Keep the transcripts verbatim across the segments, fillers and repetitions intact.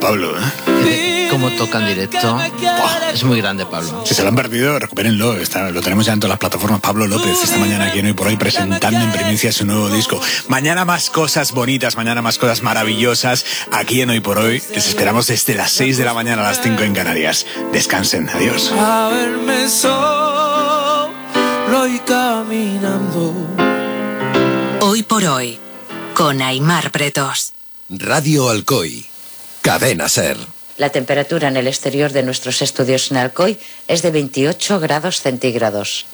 Pablo, ¿eh? Cómo toca en directo. Buah, es muy grande, Pablo. Si se lo han perdido, recupérenlo. Está, lo tenemos ya en todas las plataformas. Pablo López esta mañana aquí en Hoy por Hoy presentando en primicia su nuevo disco. Mañana más cosas bonitas, mañana más cosas maravillosas aquí en Hoy por Hoy. Les esperamos desde las seis de la mañana a las cinco en Canarias. Descansen, adiós. A verme solo y caminando. Hoy por Hoy, con Aimar Pretos. Radio Alcoy, Cadena Ser. La temperatura en el exterior de nuestros estudios en Alcoy es de veintiocho grados centígrados.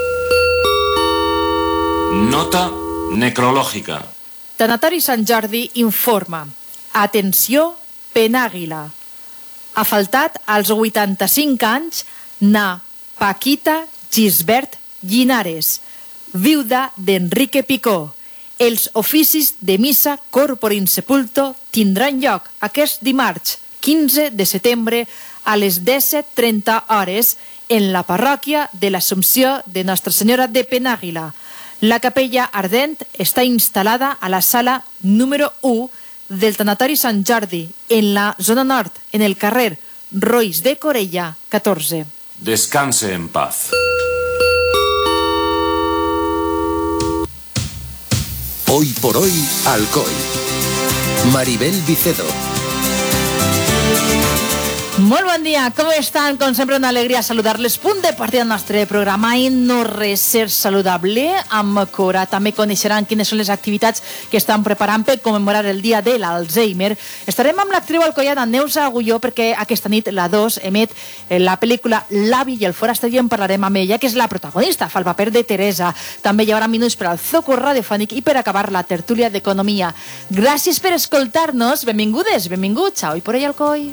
Nota necrològica. Tanatori Sant Jordi informa. Atenció, Penàguila. Ha faltat als vuitanta-cinc anys na Paquita Gisbert Llinares, viuda d'Enrique Picó. Els oficis de missa corpore in sepulto tindran lloc aquest dimarts, quinze de setembre, a les disset trenta hores, en la parròquia de l'Assumpció de Nostra Senyora de Penàguila. La capella ardent està instal·lada a la sala número u del Tanatori Sant Jordi, en la zona nord, en el carrer Roís de Corella, catorze. Descanse en paz. Hoy por Hoy, Alcoy. Maribel Vicedo. Molt bon dia, com estan? Com sempre, una alegria saludar-les. Punt de partida del nostre programa i no res ser saludable. Amb Cora també coneixeran quines són les activitats que estan preparant per commemorar el dia de l'Alzheimer. Estarem amb l'actriu alcoiana Neusa Agulló perquè aquesta nit la dos emet la pel·lícula L'avi i el forastero i en parlarem amb ella, que és la protagonista, fa el paper de Teresa. També hi haurà minuts per al Zoco radiofònic i per acabar la tertúlia d'economia. Gràcies per escoltar-nos. Benvingudes, benvinguts a Hoy por Hoy Alcoy.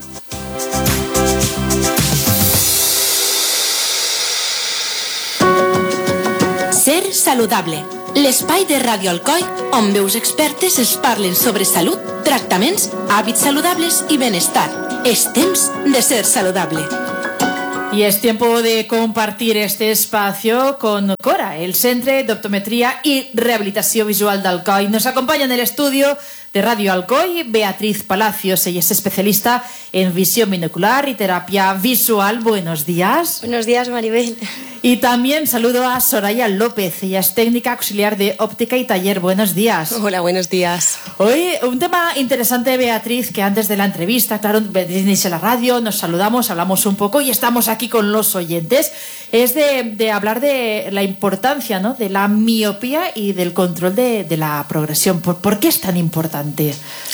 Ser saludable. L'espai de Ràdio Alcoy on veus expertes es parlen sobre salut, tractaments, hàbits saludables i benestar. És temps de ser saludable. Y es tiempo de compartir este espacio con Cora, el Centre d'Optometria i Rehabilitació Visual d'Alcoy. Nos acompaña en el estudio de Radio Alcoy Beatriz Palacios. Ella es especialista en visión binocular y terapia visual. Buenos días. Buenos días, Maribel. Y también saludo a Soraya López. Ella es técnica auxiliar de óptica y taller. Buenos días. Hola, buenos días. Hoy un tema interesante, Beatriz, que antes de la entrevista, claro, venís a la radio, nos saludamos, hablamos un poco y estamos aquí con los oyentes. Es de, de hablar de la importancia, ¿no?, de la miopía y del control de, de la progresión. ¿Por, ¿Por qué es tan importante?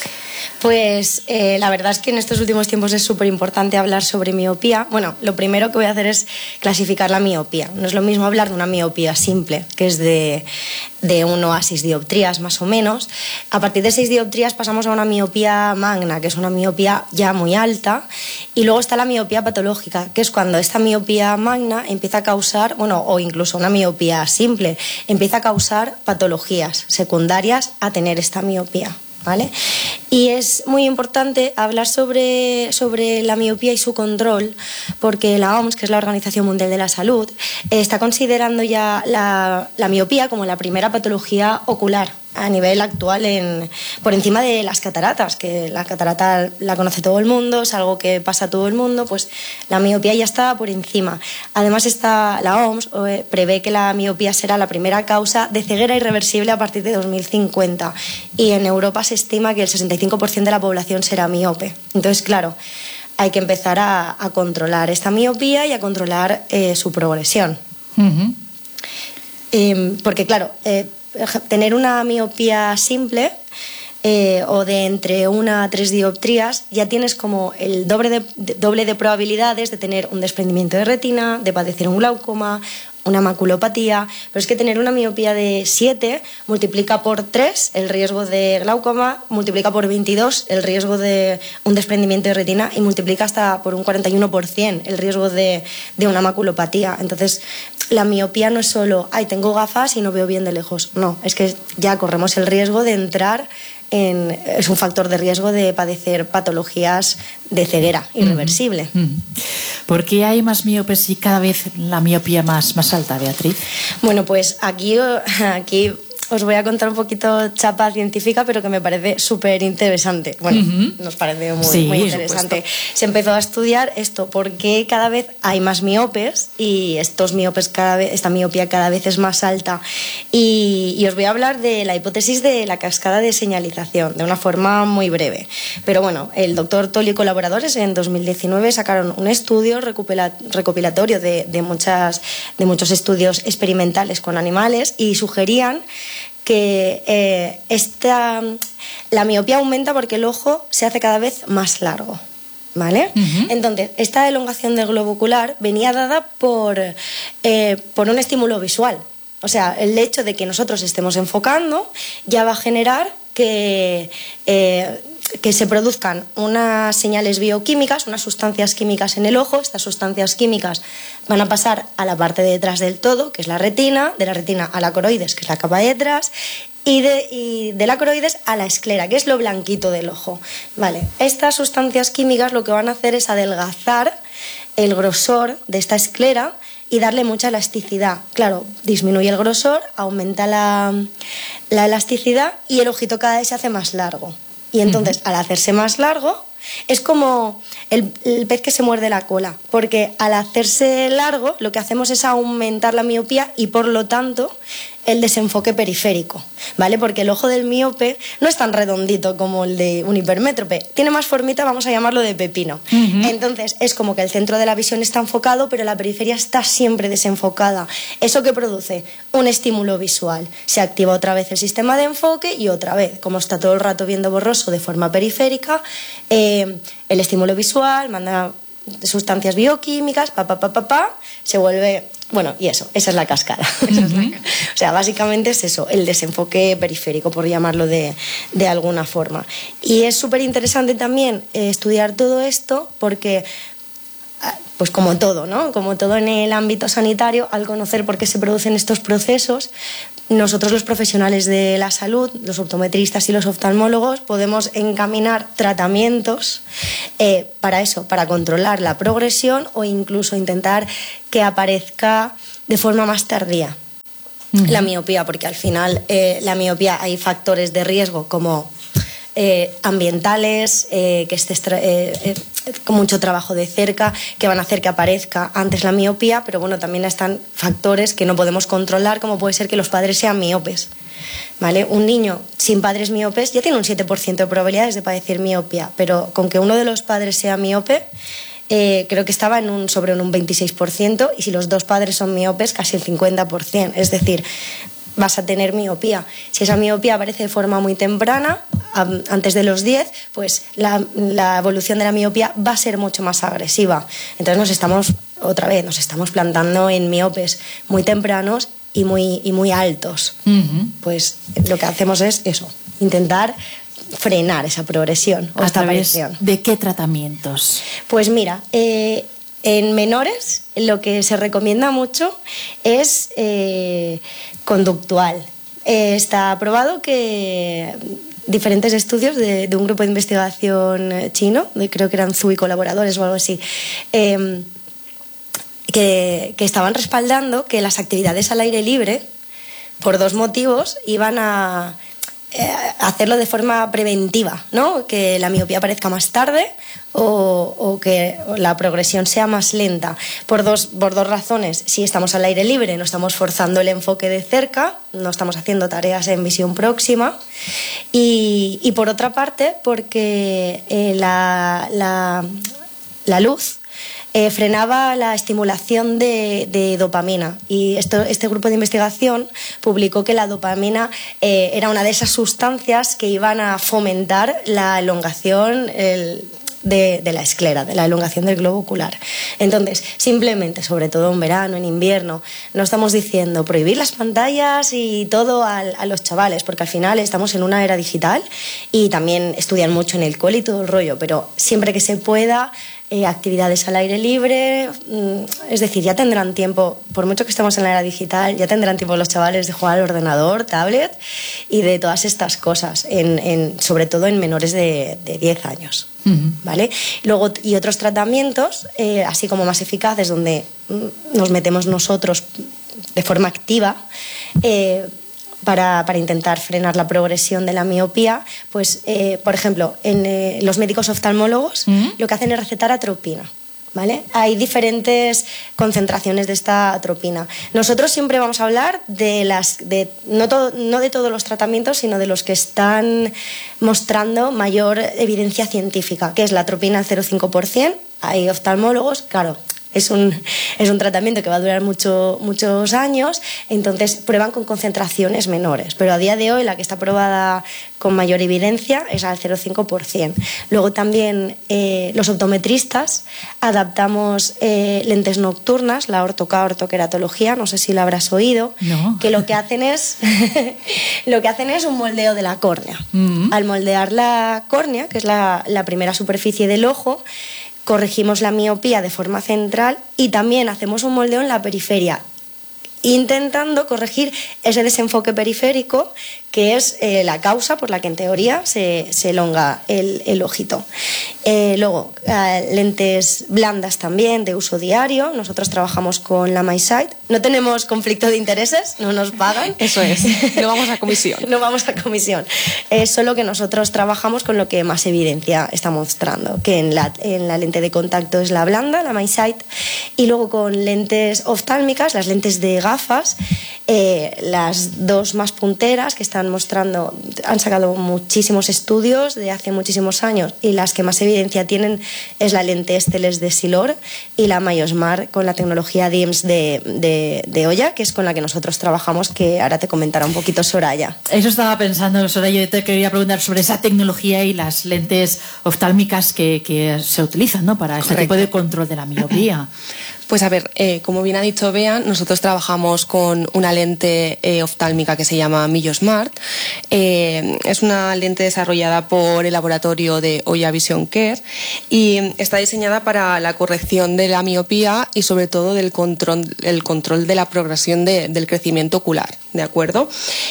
Pues eh, la verdad es que en estos últimos tiempos es súper importante hablar sobre miopía. Bueno, lo primero que voy a hacer es clasificar la miopía. No es lo mismo hablar de una miopía simple, que es de, de uno a seis dioptrías más o menos. A partir de seis dioptrías pasamos a una miopía magna, que es una miopía ya muy alta. Y luego está la miopía patológica, que es cuando esta miopía magna empieza a causar, bueno, o incluso una miopía simple, empieza a causar patologías secundarias a tener esta miopía. ¿Vale? Y es muy importante hablar sobre, sobre la miopía y su control, porque la O M S, que es la Organización Mundial de la Salud, está considerando ya la, la miopía como la primera patología ocular a nivel actual, en, por encima de las cataratas, que la catarata la conoce todo el mundo, es algo que pasa a todo el mundo, pues la miopía ya está por encima. Además, está, la O M S eh, prevé que la miopía será la primera causa de ceguera irreversible a partir de dos mil cincuenta, y en Europa se estima que el sesenta y cinco por ciento de la población será miope. Entonces, claro, hay que empezar a, a controlar esta miopía y a controlar eh, su progresión. Uh-huh. eh, porque, claro, eh, tener una miopía simple eh, o de entre una a tres dioptrías ya tienes como el doble de, de, doble de probabilidades de tener un desprendimiento de retina, de padecer un glaucoma, una maculopatía, pero es que tener una miopía de siete multiplica por tres el riesgo de glaucoma, multiplica por veintidós el riesgo de un desprendimiento de retina y multiplica hasta por un cuarenta y uno por ciento el riesgo de, de una maculopatía. Entonces, la miopía no es solo, ay, tengo gafas y no veo bien de lejos. No, es que ya corremos el riesgo de entrar en, es un factor de riesgo de padecer patologías de ceguera irreversible. Uh-huh. Uh-huh. ¿Por qué hay más miopes y cada vez la miopía más, más alta, Beatriz? Bueno, pues aquí, aquí os voy a contar un poquito chapa científica, pero que me parece súper interesante. Bueno, uh-huh. nos parece muy, sí, muy interesante. Se empezó a estudiar esto, porque cada vez hay más miopes y estos miopes cada vez, esta miopía cada vez es más alta. Y, y os voy a hablar de la hipótesis de la cascada de señalización, de una forma muy breve. Pero bueno, el doctor Toll y colaboradores en dos mil diecinueve sacaron un estudio recopilatorio de, de, muchas, de muchos estudios experimentales con animales y sugerían que eh, esta, la miopía aumenta porque el ojo se hace cada vez más largo. ¿Vale? Uh-huh. Entonces, esta elongación del globo ocular venía dada por, eh, por un estímulo visual. O sea, el hecho de que nosotros estemos enfocando ya va a generar que, eh, que se produzcan unas señales bioquímicas, unas sustancias químicas en el ojo. Estas sustancias químicas van a pasar a la parte de detrás del todo, que es la retina, de la retina a la coroides, que es la capa de detrás, y de, y de la coroides a la esclera, que es lo blanquito del ojo. Vale. Estas sustancias químicas lo que van a hacer es adelgazar el grosor de esta esclera y darle mucha elasticidad. Claro, disminuye el grosor, aumenta la, la elasticidad y el ojito cada vez se hace más largo. Y entonces, uh-huh. al hacerse más largo, es como el, el pez que se muerde la cola, porque al hacerse largo lo que hacemos es aumentar la miopía y por lo tanto el desenfoque periférico, ¿vale? Porque el ojo del miope no es tan redondito como el de un hipermétrope, tiene más formita, vamos a llamarlo de pepino. Uh-huh. Entonces es como que el centro de la visión está enfocado, pero la periferia está siempre desenfocada. ¿Eso qué produce? Un estímulo visual. Se activa otra vez el sistema de enfoque y otra vez, como está todo el rato viendo borroso de forma periférica, eh, el estímulo visual manda sustancias bioquímicas, pa, pa, pa, pa, pa, se vuelve... Bueno, y eso, esa es la cascada. Esa es la... O sea, básicamente es eso, el desenfoque periférico, por llamarlo de, de alguna forma. Y es súper interesante también eh, estudiar todo esto porque, pues como todo, ¿no? Como todo en el ámbito sanitario, al conocer por qué se producen estos procesos, nosotros los profesionales de la salud, los optometristas y los oftalmólogos, podemos encaminar tratamientos eh, para eso, para controlar la progresión o incluso intentar que aparezca de forma más tardía uh-huh. la miopía, porque al final eh, la miopía hay factores de riesgo como eh, ambientales, eh, que esté eh, eh, con mucho trabajo de cerca, que van a hacer que aparezca antes la miopía, pero bueno, también están factores que no podemos controlar, como puede ser que los padres sean miopes, ¿vale? Un niño sin padres miopes ya tiene un siete por ciento de probabilidades de padecer miopía, pero con que uno de los padres sea miope, eh, creo que estaba en un, sobre un veintiséis por ciento, y si los dos padres son miopes, casi el cincuenta por ciento, es decir, vas a tener miopía. Si esa miopía aparece de forma muy temprana, antes de los diez, pues la, la evolución de la miopía va a ser mucho más agresiva. Entonces nos estamos, otra vez, nos estamos plantando en miopes muy tempranos y muy, y muy altos. Uh-huh. Pues lo que hacemos es eso, intentar frenar esa progresión o ¿A esta través aparición. ¿De qué tratamientos? Pues mira, eh, en menores lo que se recomienda mucho es eh, conductual. Eh, está probado que diferentes estudios de, de un grupo de investigación chino, de, creo que eran Zhu y colaboradores o algo así, eh, que, que estaban respaldando que las actividades al aire libre, por dos motivos, iban a eh, hacerlo de forma preventiva, ¿no? Que la miopía aparezca más tarde o, o que la progresión sea más lenta. Por dos, por dos razones. Si estamos al aire libre, no estamos forzando el enfoque de cerca, no estamos haciendo tareas en visión próxima. Y, y por otra parte, porque eh, la, la, la luz Eh, frenaba la estimulación de, de dopamina, y esto, este grupo de investigación publicó que la dopamina eh, era una de esas sustancias que iban a fomentar la elongación el, de, de la esclera, de la elongación del globo ocular. Entonces, simplemente, sobre todo en verano, en invierno, no estamos diciendo prohibir las pantallas y todo a, a los chavales, porque al final estamos en una era digital y también estudian mucho en el cole y todo el rollo, pero siempre que se pueda, Eh, actividades al aire libre, es decir, ya tendrán tiempo, por mucho que estemos en la era digital, ya tendrán tiempo los chavales de jugar al ordenador, tablet y de todas estas cosas, en, en, sobre todo en menores de, de diez años. Uh-huh. ¿Vale? Luego, y otros tratamientos, eh, así como más eficaces, donde nos metemos nosotros de forma activa, eh, para, para intentar frenar la progresión de la miopía, pues, eh, por ejemplo, en eh, los médicos oftalmólogos ¿Mm? Lo que hacen es recetar atropina. ¿Vale? Hay diferentes concentraciones de esta atropina. Nosotros siempre vamos a hablar de las de no, todo, no de todos los tratamientos, sino de los que están mostrando mayor evidencia científica, que es la atropina al cero coma cinco por ciento. Hay oftalmólogos, claro, es un, es un tratamiento que va a durar mucho, muchos años, entonces prueban con concentraciones menores, pero a día de hoy la que está probada con mayor evidencia es al cero coma cinco por ciento. Luego también eh, los optometristas adaptamos eh, lentes nocturnas, la ortoca ortoqueratología, no sé si la habrás oído, no. que lo que hacen es lo que hacen es un moldeo de la córnea. Mm-hmm. Al moldear la córnea, que es la, la primera superficie del ojo, corregimos la miopía de forma central y también hacemos un moldeo en la periferia, intentando corregir ese desenfoque periférico que es eh, la causa por la que en teoría se, se elonga el, el ojito. Eh, luego, eh, lentes blandas también de uso diario. Nosotros trabajamos con la MySight. No tenemos conflicto de intereses, no nos pagan. Eso es, no vamos a comisión. No vamos a comisión. Es solo que nosotros trabajamos con lo que más evidencia está mostrando, que en la, en la lente de contacto es la blanda, la MySight, y luego con lentes oftálmicas, las lentes de gafas, eh, las dos más punteras que están mostrando, han sacado muchísimos estudios de hace muchísimos años y las que más evidencia tienen es la lente Esteles de Silor y la Myosmart con la tecnología D I M S de, de, de Oya, que es con la que nosotros trabajamos, que ahora te comentará un poquito Soraya. Eso estaba pensando, Soraya, yo te quería preguntar sobre esa tecnología y las lentes oftálmicas que, que se utilizan, ¿no?, para este tipo de control de la miopía. Pues a ver, eh, como bien ha dicho Bea, nosotros trabajamos con una lente eh, oftálmica que se llama Myosmart. Eh, es una lente desarrollada por el laboratorio de Oya Vision Care y está diseñada para la corrección de la miopía y sobre todo del control, el control de la progresión de, del crecimiento ocular, ¿de acuerdo?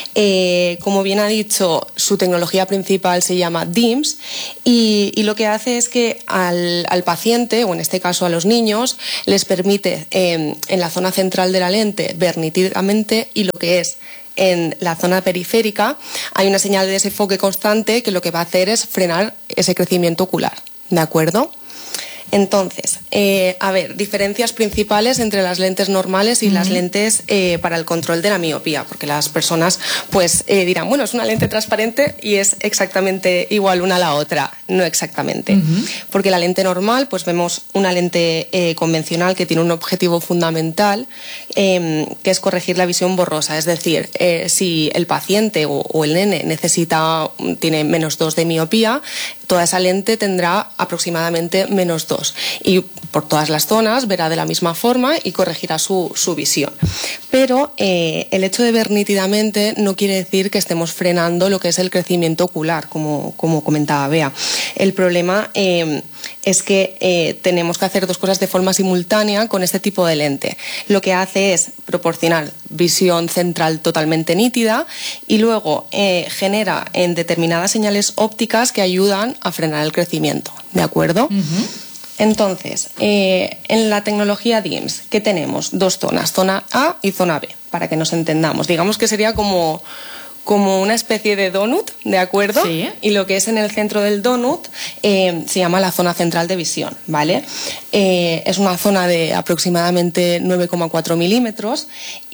Eh, como bien ha dicho, su tecnología principal se llama D I M S y, y lo que hace es que al, al paciente, o en este caso a los niños, les permite Eh, en la zona central de la lente ver nítidamente, y lo que es en la zona periférica hay una señal de desenfoque constante que lo que va a hacer es frenar ese crecimiento ocular, ¿de acuerdo? Entonces, eh, a ver, diferencias principales entre las lentes normales y uh-huh. las lentes eh, para el control de la miopía, porque las personas pues eh, dirán, bueno, es una lente transparente y es exactamente igual una a la otra. No exactamente, uh-huh. porque la lente normal, pues vemos una lente eh, convencional que tiene un objetivo fundamental, eh, que es corregir la visión borrosa, es decir, eh, si el paciente o, o el nene necesita, tiene menos dos de miopía, toda esa lente tendrá aproximadamente menos dos y por todas las zonas verá de la misma forma y corregirá su, su visión. Pero eh, el hecho de ver nítidamente no quiere decir que estemos frenando lo que es el crecimiento ocular, como, como comentaba Bea. El problema eh, es que eh, tenemos que hacer dos cosas de forma simultánea con este tipo de lente. Lo que hace es proporcionar visión central totalmente nítida y luego eh, genera en determinadas señales ópticas que ayudan a frenar el crecimiento, ¿de acuerdo? Uh-huh. Entonces, eh, en la tecnología D I M S, ¿qué tenemos? Dos zonas, zona A y zona B, para que nos entendamos. Digamos que sería como, como una especie de donut, ¿de acuerdo? Sí. Y lo que es en el centro del donut eh, se llama la zona central de visión, ¿vale? Eh, es una zona de aproximadamente nueve coma cuatro milímetros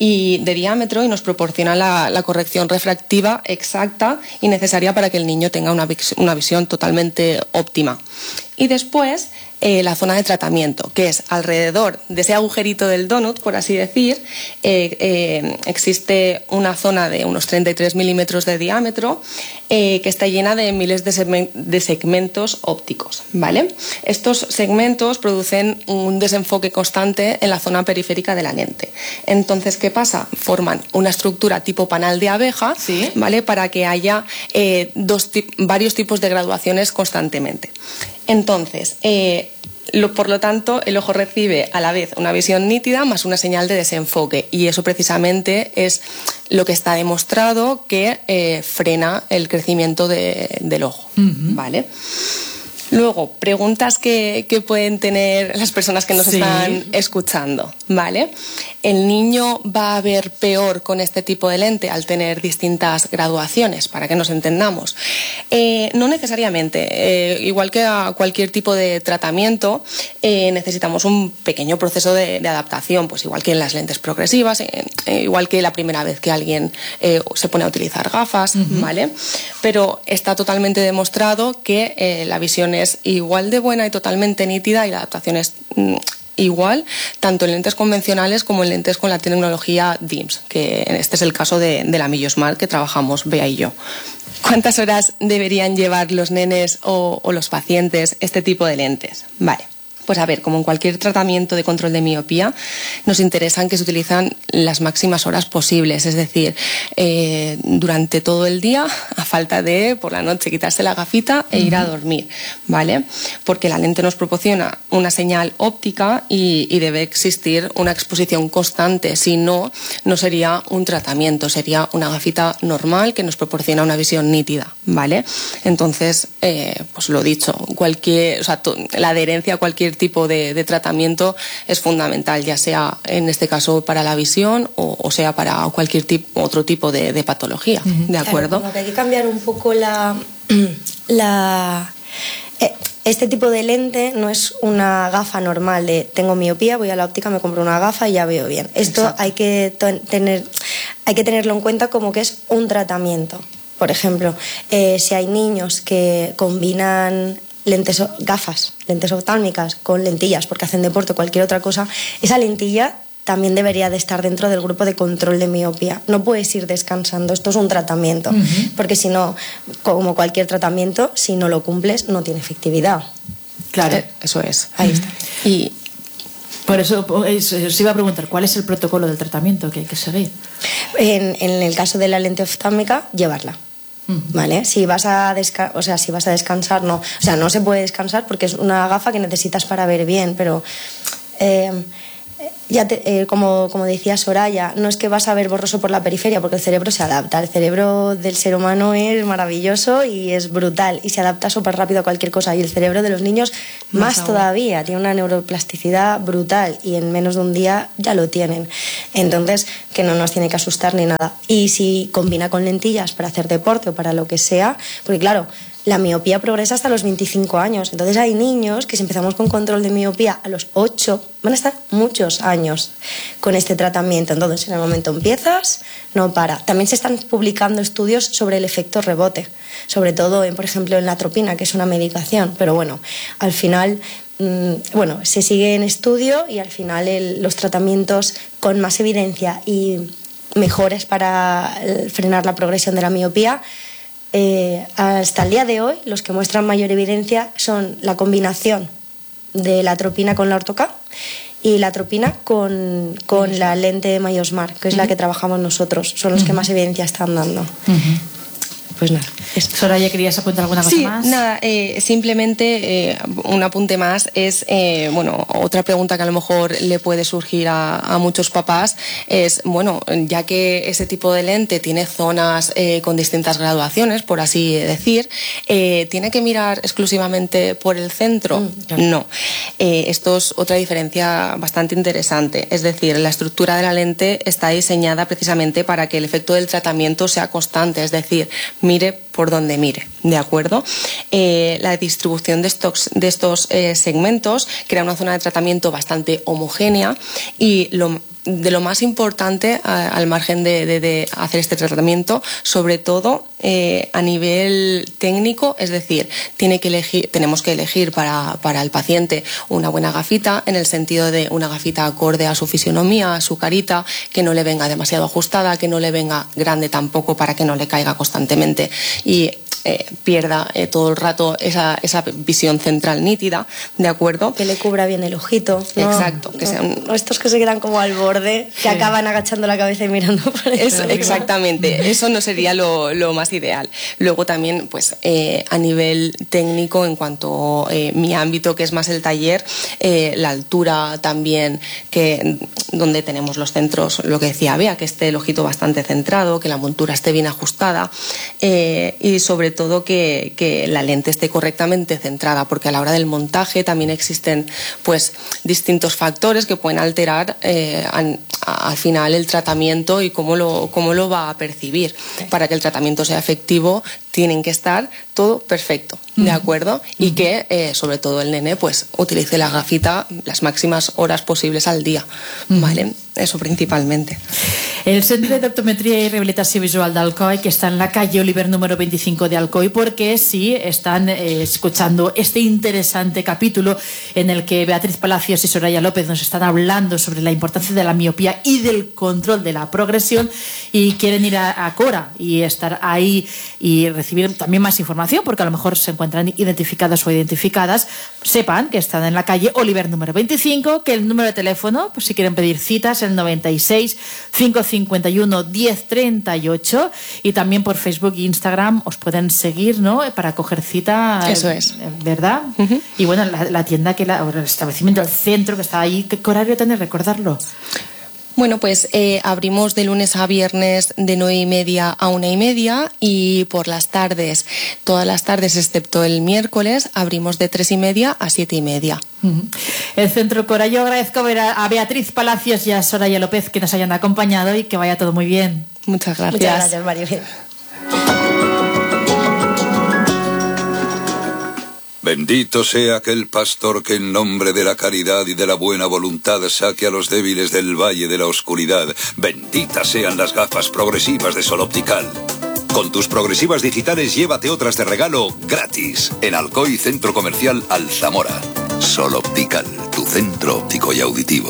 y de diámetro y nos proporciona la, la corrección refractiva exacta y necesaria para que el niño tenga una, una visión totalmente óptima. Y después eh, la zona de tratamiento, que es alrededor de ese agujerito del donut, por así decir, eh, eh, existe una zona de unos treinta y tres milímetros de diámetro eh, que está llena de miles de, segment- de segmentos ópticos, ¿vale? Estos segmentos producen un desenfoque constante en la zona periférica de la lente. Entonces, ¿qué pasa? Forman una estructura tipo panal de abeja, ¿sí?, ¿vale?, para que haya eh, dos tip- varios tipos de graduaciones constantemente. Entonces, eh, lo, por lo tanto, el ojo recibe a la vez una visión nítida más una señal de desenfoque y eso precisamente es lo que está demostrado que eh, frena el crecimiento de, del ojo, uh-huh. ¿vale? Luego, preguntas que, que pueden tener las personas que nos sí. están escuchando. ¿vale? El niño va a ver peor con este tipo de lente al tener distintas graduaciones, para que nos entendamos. Eh, no necesariamente. Eh, igual que a cualquier tipo de tratamiento, eh, necesitamos un pequeño proceso de, de adaptación, pues igual que en las lentes progresivas, eh, eh, igual que la primera vez que alguien eh, se pone a utilizar gafas, uh-huh. ¿vale? Pero está totalmente demostrado que eh, la visión es igual de buena y totalmente nítida y la adaptación es mm, igual, tanto en lentes convencionales como en lentes con la tecnología D I M S, que este es el caso de, de la Millo Smart que trabajamos Bea y yo. ¿Cuántas horas deberían llevar los nenes o, o los pacientes este tipo de lentes? Vale. Pues a ver, como en cualquier tratamiento de control de miopía, nos interesan que se utilizan las máximas horas posibles, es decir, eh, durante todo el día, a falta de, por la noche, quitarse la gafita e ir a dormir, ¿vale? Porque la lente nos proporciona una señal óptica y, y debe existir una exposición constante, si no, no sería un tratamiento, sería una gafita normal que nos proporciona una visión nítida, ¿vale? Entonces, eh, pues lo dicho, cualquier, o sea, la adherencia a cualquier tipo de, de tratamiento es fundamental, ya sea en este caso para la visión o, o sea para cualquier tipo, otro tipo de, de patología, uh-huh. ¿de acuerdo? Claro, como que hay que cambiar un poco la... la eh, este tipo de lente no es una gafa normal de tengo miopía, voy a la óptica, me compro una gafa y ya veo bien. Esto hay que, tener, hay que tenerlo en cuenta como que es un tratamiento. Por ejemplo, eh, si hay niños que combinan lentes, gafas, lentes oftálmicas con lentillas porque hacen deporte o cualquier otra cosa, esa lentilla también debería de estar dentro del grupo de control de miopía. No puedes ir descansando, esto es un tratamiento, uh-huh. porque si no, como cualquier tratamiento, si no lo cumples, no tiene efectividad. Claro. Eh, eso es. Ahí está. Y por eso os iba a preguntar, ¿cuál es el protocolo del tratamiento que hay que seguir? En, en el caso de la lente oftálmica, llevarla. ¿Vale? Si vas a desca- o sea, si vas a descansar, no. O sea, no se puede descansar porque es una gafa que necesitas para ver bien, pero eh, ya te, eh, como, como decía Soraya, no es que vas a ver borroso por la periferia porque el cerebro se adapta. El cerebro del ser humano es maravilloso y es brutal y se adapta súper rápido a cualquier cosa, y el cerebro de los niños más, más todavía, tiene una neuroplasticidad brutal y en menos de un día ya lo tienen. Entonces, que no nos tiene que asustar ni nada. Y si combina con lentillas para hacer deporte o para lo que sea, porque claro, la miopía progresa hasta los veinticinco años. Entonces hay niños que si empezamos con control de miopía a los ocho, van a estar muchos años con este tratamiento. Entonces en el momento empiezas, no para. También se están publicando estudios sobre el efecto rebote, sobre todo, en, por ejemplo, en la atropina, que es una medicación. Pero bueno, al final... bueno, se sigue en estudio y al final el, los tratamientos con más evidencia y mejores para frenar la progresión de la miopía, eh, hasta el día de hoy los que muestran mayor evidencia son la combinación de la atropina con la ortoca y la atropina con, con la lente Millo Smart, que es uh-huh. la que trabajamos nosotros, son los uh-huh. que más evidencia están dando. Uh-huh. Pues nada. Soraya, ¿querías apuntar alguna cosa sí, más? Nada, eh, simplemente eh, un apunte más es, eh, bueno, otra pregunta que a lo mejor le puede surgir a, a muchos papás es, bueno, ya que ese tipo de lente tiene zonas eh, con distintas graduaciones, por así decir, eh, ¿tiene que mirar exclusivamente por el centro? Mm, claro. No. Eh, esto es otra diferencia bastante interesante. Es decir, la estructura de la lente está diseñada precisamente para que el efecto del tratamiento sea constante, es decir, mire por donde mire, ¿de acuerdo? Eh, la distribución de estos, de estos eh, segmentos crea una zona de tratamiento bastante homogénea y lo, de lo más importante a, al margen de, de, de hacer este tratamiento, sobre todo eh, a nivel técnico, es decir, tiene que elegir, tenemos que elegir para, para el paciente una buena gafita, en el sentido de una gafita acorde a su fisionomía, a su carita, que no le venga demasiado ajustada, que no le venga grande tampoco para que no le caiga constantemente y eh, pierda eh, todo el rato esa, esa visión central nítida, ¿de acuerdo? Que le cubra bien el ojito, ¿no? Exacto. Que sea un... no, estos que se quedan como al borde, que sí. acaban agachando la cabeza y mirando por el Eso, exactamente, eso no sería lo, lo más ideal. Luego también, pues, eh, a nivel técnico, en cuanto a eh, mi ámbito, que es más el taller, eh, la altura también, que donde tenemos los centros, lo que decía Bea, que esté el ojito bastante centrado, que la montura esté bien ajustada, eh, y sobre todo que, que la lente esté correctamente centrada, porque a la hora del montaje también existen pues distintos factores que pueden alterar eh, an, a, al final el tratamiento y cómo lo, cómo lo va a percibir. Para que el tratamiento sea efectivo tienen que estar todo perfecto, ¿de acuerdo? Y que, eh, sobre todo el nene, pues utilice la gafita las máximas horas posibles al día, ¿vale? Eso principalmente. El Centro de Optometría y Rehabilitación Visual de Alcoy, que está en la calle Oliver número veinticinco de Alcoy, porque sí, están eh, escuchando este interesante capítulo en el que Beatriz Palacios y Soraya López nos están hablando sobre la importancia de la miopía y del control de la progresión, y quieren ir a, a Cora y estar ahí y recibir también más información, porque a lo mejor se encuentran identificadas o identificadas. Sepan que están en la calle Oliver número veinticinco, que el número de teléfono, pues si quieren pedir citas, el noventa y seis, cinco cincuenta y uno, diez treinta y ocho, y también por Facebook e Instagram os pueden seguir, ¿no? Para coger cita. Eso es. ¿Verdad? Uh-huh. Y bueno, la, la tienda, que la, el establecimiento, el centro que está ahí, ¿qué horario tiene? Recordarlo. Bueno, pues eh, abrimos de lunes a viernes de nueve y media a una y media, y por las tardes, todas las tardes excepto el miércoles, abrimos de tres y media a siete y media. Uh-huh. El Centro Cora. Yo agradezco ver a, a Beatriz Palacios y a Soraya López que nos hayan acompañado, y que vaya todo muy bien. Muchas gracias. Muchas gracias, Maribel. Bendito sea aquel pastor que en nombre de la caridad y de la buena voluntad saque a los débiles del valle de la oscuridad. Benditas sean las gafas progresivas de Sol Optical. Con tus progresivas digitales llévate otras de regalo gratis en Alcoy Centro Comercial Alzamora. Sol Optical, tu centro óptico y auditivo.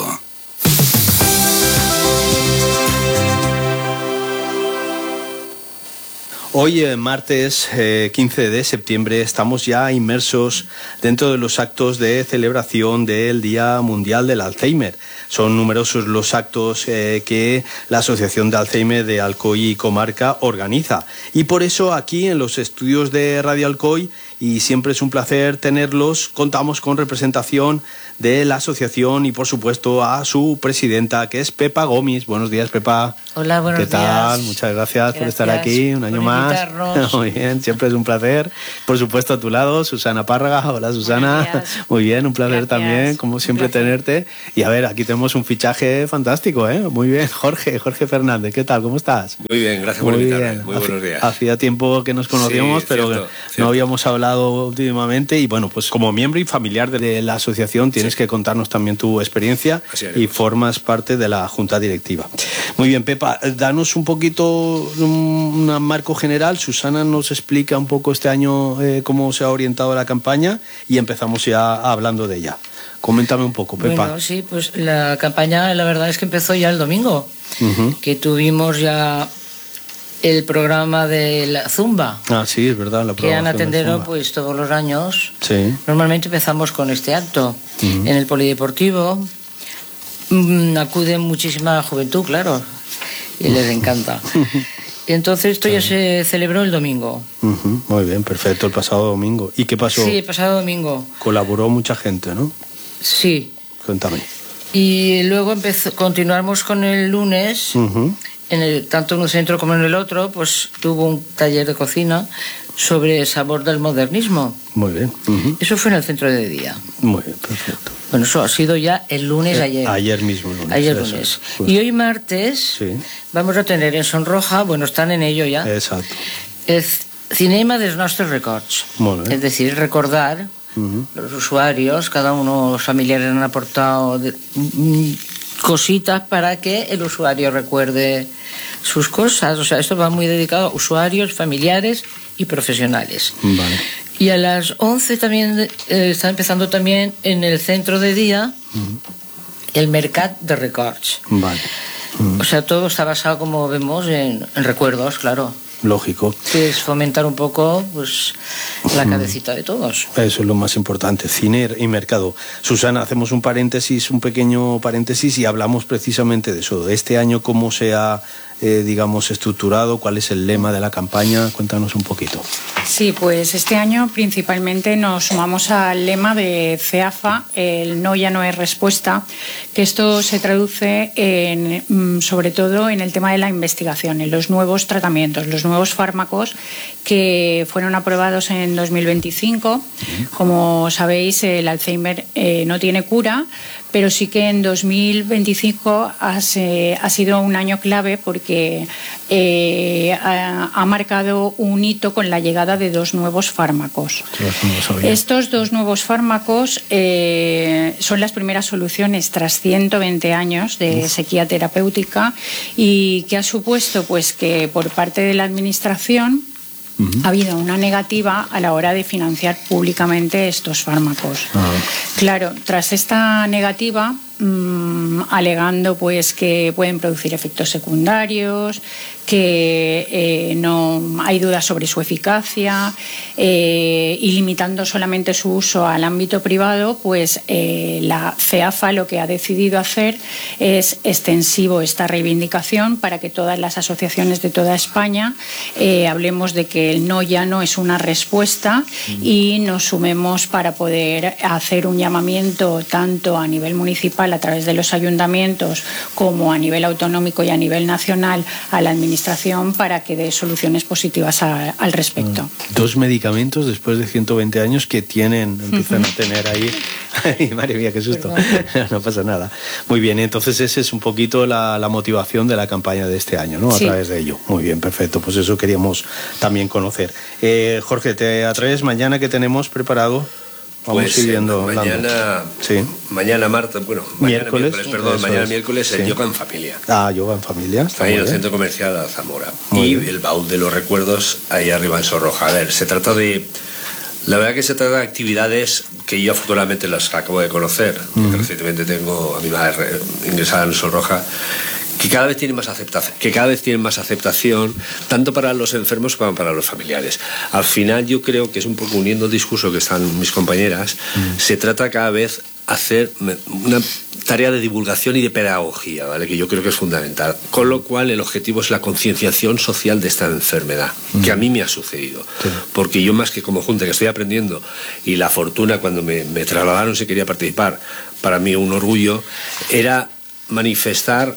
Hoy, eh, martes eh, quince de septiembre, estamos ya inmersos dentro de los actos de celebración del Día Mundial del Alzheimer. Son numerosos los actos eh, que la Asociación de Alzheimer de Alcoy y Comarca organiza. Y por eso aquí en los estudios de Radio Alcoy, y siempre es un placer tenerlos, contamos con representación de la asociación y por supuesto a su presidenta, que es Pepa Gomis. Buenos días, Pepa. Hola, buenos días. ¿Qué tal? Muchas gracias, gracias por estar aquí un año más. Muy bien, siempre es un placer. Por supuesto a tu lado, Susana Párraga. Hola, Susana. Muy bien, un placer gracias. También, como siempre, tenerte. Y a ver, aquí tenemos un fichaje fantástico, ¿eh? Muy bien, Jorge, Jorge Fernández. ¿Qué tal? ¿Cómo estás? Muy bien, gracias Muy por invitarme. Bien. Muy buenos días. Hacía tiempo que nos conocíamos, sí, pero cierto, no cierto. habíamos hablado últimamente. Y bueno, pues como miembro y familiar de la asociación tienes sí. que contarnos también tu experiencia y formas parte de la Junta Directiva. Muy bien, Pepa, danos un poquito un, un marco general. Susana nos explica un poco este año eh, cómo se ha orientado la campaña y empezamos ya hablando de ella. Coméntame un poco, Pepa. Bueno, sí, pues la campaña la verdad es que empezó ya el domingo, uh-huh. que tuvimos ya el programa de la Zumba. Ah, sí, es verdad. La que Ana Tendero, pues todos los años, sí. normalmente empezamos con este acto. Uh-huh. En el Polideportivo mmm, acude muchísima juventud, claro, y les encanta. Entonces esto ya se celebró el domingo. Uh-huh. Muy bien, perfecto, el pasado domingo. ¿Y qué pasó? Sí, el pasado domingo. Colaboró mucha gente, ¿no? Sí. Cuéntame. Y luego empezó, continuamos con el lunes, uh-huh. en el, tanto en un centro como en el otro, pues tuvo un taller de cocina sobre el sabor del modernismo. Muy bien. Uh-huh. Eso fue en el centro de día. Muy bien, perfecto. Bueno, eso ha sido ya el lunes eh, ayer. Ayer mismo, lunes. Ayer lunes. Pues. Y hoy martes sí. vamos a tener en Sonroja, bueno, están en ello ya. Exacto. El Cinema dels nostres records. Muy bien. Es decir, recordar uh-huh. los usuarios, cada uno, los familiares han aportado de, mm, cositas para que el usuario recuerde sus cosas. O sea, esto va muy dedicado a usuarios, familiares y profesionales. Vale. Y a las once también eh, está empezando también en el centro de día uh-huh. el Mercat de Records. Vale. Uh-huh. O sea, todo está basado, como vemos, en, en recuerdos, claro. Lógico. Que es fomentar un poco pues la cabecita de todos. Eso es lo más importante, cine y mercado. Susana, hacemos un paréntesis, un pequeño paréntesis y hablamos precisamente de eso, de este año cómo se ha eh, digamos, estructurado? ¿Cuál es el lema de la campaña? Cuéntanos un poquito. Sí, pues este año principalmente nos sumamos al lema de CEAFA, el no ya no es respuesta, que esto se traduce en, sobre todo en el tema de la investigación, en los nuevos tratamientos, los nuevos fármacos que fueron aprobados en dos mil veinticinco. Como sabéis, el Alzheimer eh, no tiene cura, pero sí que en dos mil veinticinco ha, se, ha sido un año clave porque eh, ha, ha marcado un hito con la llegada de dos nuevos fármacos. Estos dos nuevos fármacos eh, son las primeras soluciones tras ciento veinte años de sequía terapéutica y que ha supuesto pues que por parte de la Administración Uh-huh. ha habido una negativa a la hora de financiar públicamente estos fármacos. Uh-huh. Claro, tras esta negativa, mmm, alegando pues que pueden producir efectos secundarios, que eh, no hay dudas sobre su eficacia eh, y limitando solamente su uso al ámbito privado, pues eh, la CEAFA lo que ha decidido hacer es extensivo esta reivindicación para que todas las asociaciones de toda España eh, hablemos de que el no ya no es una respuesta mm. y nos sumemos para poder hacer un llamamiento tanto a nivel municipal a través de los ayuntamientos como a nivel autonómico y a nivel nacional a la administración para que dé soluciones positivas a, al respecto. Dos medicamentos después de ciento veinte años que tienen, empiezan uh-huh. a tener ahí. Ay, madre mía, qué susto. No pasa nada. Muy bien, entonces esa es un poquito la, la motivación de la campaña de este año, ¿no? A sí. través de ello. Muy bien, perfecto. Pues eso queríamos también conocer. Eh, Jorge, ¿te atreves mañana que tenemos preparado? Vamos pues siguiendo mañana, sí. mañana martes, bueno, mañana miércoles, miércoles perdón, mañana es. miércoles el sí. yoga en familia. Ah, yoga en familia. Está ahí en el Centro Comercial de Zamora. Muy y bien. El baúl de los recuerdos ahí arriba en Sorroja. A ver, se trata de... La verdad que se trata de actividades que yo afortunadamente las acabo de conocer. Uh-huh. Recientemente tengo a mi madre ingresada en Sorroja, que cada vez tienen más aceptación, que cada vez tienen más aceptación, tanto para los enfermos como para los familiares. Al final yo creo que es un poco uniendo el discurso que están mis compañeras, mm. se trata cada vez hacer una tarea de divulgación y de pedagogía, ¿vale? Que yo creo que es fundamental. Con lo cual el objetivo es la concienciación social de esta enfermedad, mm. que a mí me ha sucedido. Sí. Porque yo más que como junta que estoy aprendiendo, y la fortuna cuando me, me trasladaron si quería participar, para mí un orgullo, era manifestar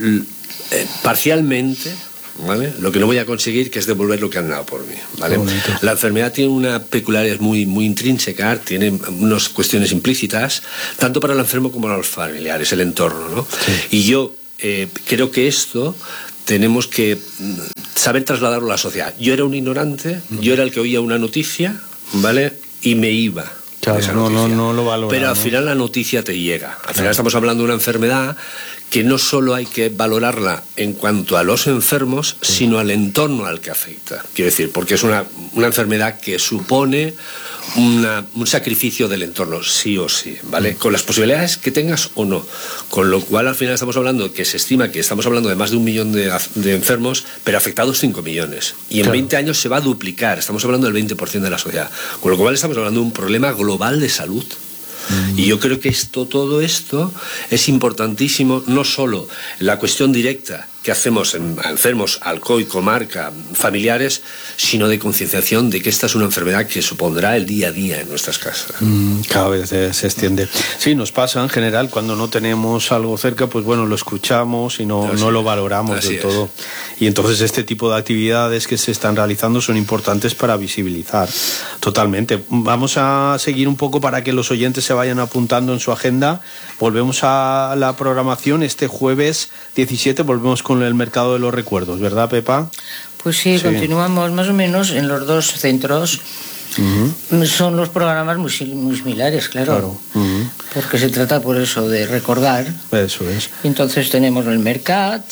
Eh, parcialmente, ¿vale? Lo que no voy a conseguir, que es devolver lo que han dado por mí, ¿vale? La enfermedad tiene una peculiaridad muy, muy intrínseca, tiene unas cuestiones implícitas, tanto para el enfermo como para los familiares, el entorno, ¿no? Sí. Y yo eh, creo que esto tenemos que saber trasladarlo a la sociedad. Yo era un ignorante, mm. yo era el que oía una noticia, ¿vale? Y me iba. Claro, no, no, no lo valora. Pero al ¿no? final la noticia te llega. Al final estamos hablando de una enfermedad que no solo hay que valorarla en cuanto a los enfermos, sí. sino al entorno al que afecta. Quiero decir, porque es una, una enfermedad que supone una, un sacrificio del entorno, sí o sí, ¿vale? Con las posibilidades que tengas o no. Con lo cual, al final estamos hablando, que se estima que estamos hablando de más de un millón de, de enfermos, pero afectados cinco millones. Y en claro. veinte años se va a duplicar, estamos hablando del veinte por ciento de la sociedad. Con lo cual estamos hablando de un problema global de salud. Mm. Y yo creo que esto, todo esto es importantísimo, no solo la cuestión directa que hacemos en enfermos, Alcoy, comarca, familiares, sino de concienciación de que esta es una enfermedad que supondrá el día a día en nuestras casas. Mm, cada vez se, se extiende. Sí, nos pasa en general cuando no tenemos algo cerca, pues bueno, lo escuchamos y no, no lo valoramos Así del es. todo. Y entonces este tipo de actividades que se están realizando son importantes para visibilizar totalmente. Vamos a seguir un poco para que los oyentes se vayan apuntando en su agenda. Volvemos a la programación este jueves diecisiete, volvemos con el mercado de los recuerdos, ¿verdad, Pepa? Pues sí, sí. Continuamos más o menos en los dos centros. Uh-huh. Son los programas muy, muy similares, claro, claro. Uh-huh. porque se trata por eso de recordar. Eso es. Entonces tenemos el Mercat,